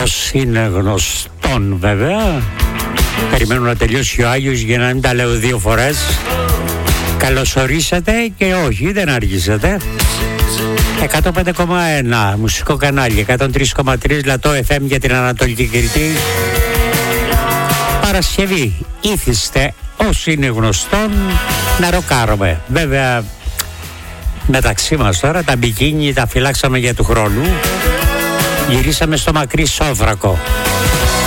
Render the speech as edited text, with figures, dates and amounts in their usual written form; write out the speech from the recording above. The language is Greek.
Ως είναι γνωστόν βέβαια. Περιμένω να τελειώσει ο Άγιος για να μην τα λέω δύο φορές. Καλωσορίσατε και όχι, δεν αργήσατε. 105,1 μουσικό κανάλι, 103,3 Λατό FM για την Ανατολική Κρήτη. Παρασκευή, ήθιστε όσοι είναι γνωστόν να ροκάρουμε. Βέβαια μεταξύ μας τώρα τα μπικίνι τα φυλάξαμε για του χρόνου. Γυρίσαμε στο μακρύ Σόβρακο.